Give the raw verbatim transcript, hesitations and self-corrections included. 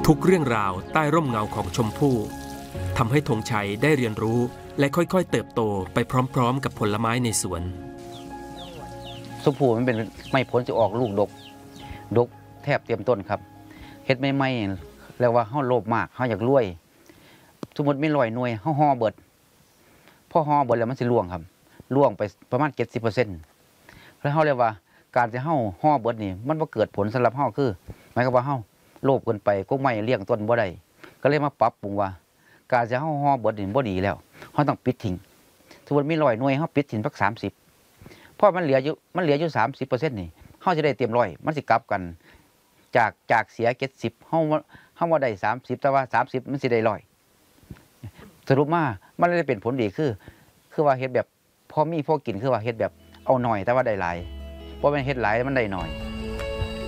ทุกเรื่องราวใต้ร่มเงาของชมพู่ทำให้ธงชัยได้เรียนรู้และค่อยๆเติบโตไปพร้อมๆกับผลไม้ในสวนชมพู่มันเป็นไม้ผลจะออกลูกดกดกแทบเต็มต้นครับเฮ็ดไม่ไม่แล้วว่าเฮาโลภมากเฮาอยากรวยสมมติไม่ลอยหน่วยเฮาห่อเบิดพอห่อเบิดแล้วมันสิล่วงครับล่วงไปประมาณ เจ็ดสิบเปอร์เซ็นต์ แล้วเฮาเรียกว่าการที่เฮาห่อเบิดนี่มันบ่เกิดผลสำหรับเฮาคือหมายความว่าเฮาโลภเกินไปก็ไม่เลี้ยงต้นบ่ได้ก็เลยมาปรับปรุงว่าการจะเฮาห่อเบิดนี่บ่ดีแล้วเฮาต้องปิดทิ้งสมมุติมีร้อยหน่วยเฮาปิดทิ้งสักสามสิบเพราะมันเหลืออยู่มันเหลืออยู่ สามสิบเปอร์เซ็นต์ นี่เฮาจะได้เต็มร้อยมันสิกลับกันจากจากเสียเจ็ดสิบเฮาเฮาบ่ได้สามสิบแต่ว่าสามสิบมันสิได้ร้อยสรุปมามันเลยเป็นผลดีคือคือว่าเฮ็ดแบบพอมีพอกินคือว่าเฮ็ดแบบเอาหน่อยแต่ว่าได้หลายบ่แม่นเฮ็ดหลายมันได้น้อย